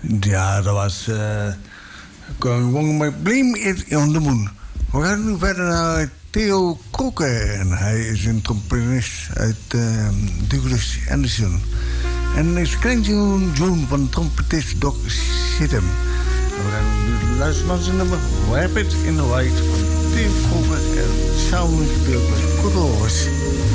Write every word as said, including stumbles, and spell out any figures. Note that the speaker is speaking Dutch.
Ja, dat was... Uh, Going My Blame It on the Moon. We gaan nu verder naar Theo Kokke. En hij is een trompetist uit uh, Douglas Anderson. En is een klein June van trompetist Doc Sittem. We gaan nu luisteren naar zijn nummer Rapid in the Light van Theo Kokke en samen met Douglas Koros.